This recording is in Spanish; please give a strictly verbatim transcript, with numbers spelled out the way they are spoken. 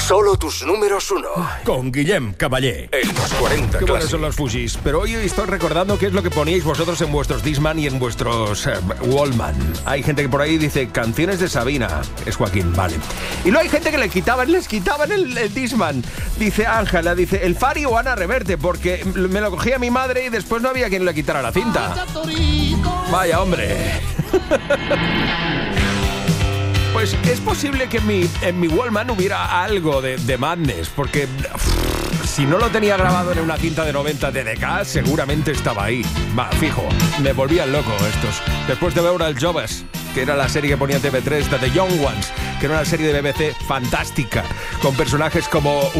Solo tus números uno. Con Guillem Caballé. En los cuarenta Qué buenos clásicos. son los Fujis. Pero hoy estoy recordando qué es lo que poníais vosotros en vuestros Discman y en vuestros eh, Wallman. Hay gente que por ahí dice canciones de Sabina. Es Joaquín, vale. Y luego hay gente que le quitaban, les quitaban el, el Discman. Dice Ángela, dice el Fari o Ana Reverte, porque me lo cogía mi madre y después no había quien le quitara la cinta. Vaya hombre. Pues es posible que en mi, en mi Wallman hubiera algo de, de Madness, porque uff, si no lo tenía grabado en una cinta de noventa D D K, seguramente estaba ahí. Va, fijo, me volvían loco estos. Después de ver al Jobs, que era la serie que ponía en T V tres, de The Young Ones, que era una serie de B B C fantástica, con personajes como